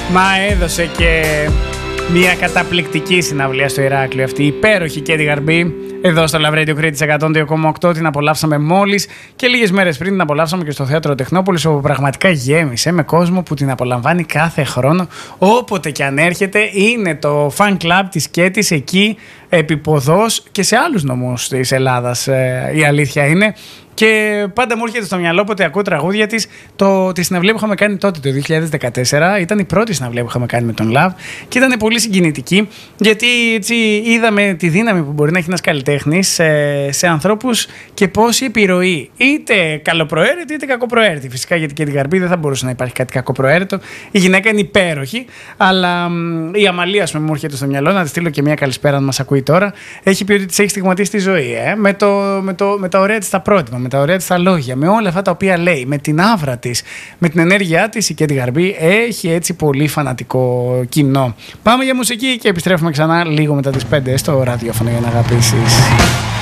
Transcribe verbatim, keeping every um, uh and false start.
Μα έδωσε και μια καταπληκτική συναυλία στο Ηράκλειο αυτή, υπέροχη Κέντι Γαρμπή. Εδώ στο Love Radio Crete εκατόν δύο κόμμα οκτώ την απολαύσαμε μόλις και λίγες μέρες πριν την απολαύσαμε και στο Θέατρο Τεχνόπολης, όπου πραγματικά γέμισε με κόσμο που την απολαμβάνει κάθε χρόνο. Όποτε και αν έρχεται, είναι το fan club της Κέτης εκεί επιποδός και σε άλλους νομούς της Ελλάδας, ε, η αλήθεια είναι. Και πάντα μου έρχεται στο μυαλό όποτε ακούω τραγούδια της, το, τη συναυλία που είχαμε κάνει τότε το δύο χιλιάδες δεκατέσσερα. Ήταν η πρώτη συναυλία που είχαμε κάνει με τον Love και ήταν πολύ συγκινητική, γιατί έτσι είδαμε τη δύναμη που μπορεί να έχει ένας καλλιτέχνης σε, σε ανθρώπους και πόση επιρροή, είτε καλοπροαίρετη είτε κακοπροαίρετη. Φυσικά γιατί και την Γαρμπή δεν θα μπορούσε να υπάρχει κάτι κακοπροαίρετο. Η γυναίκα είναι υπέροχη, αλλά η Αμαλία, ας πούμε, μου έρχεται στο μυαλό, να τη στείλω και μια καλησπέρα αν μας ακούει τώρα. Έχει πει ότι της έχει στιγματίσει τη ζωή, ε, με, το, με, το, με τα ωραία της τα πρότυπα, με τα ωραία της τα λόγια, με όλα αυτά τα οποία λέει, με την άβρα της, με την ενέργειά της. Η Κέντι Γαρμπή έχει έτσι πολύ φανατικό κοινό. Πάμε για μουσική και επιστρέφουμε ξανά λίγο μετά τις πέντε στο ραδιόφωνο για να αγαπήσεις.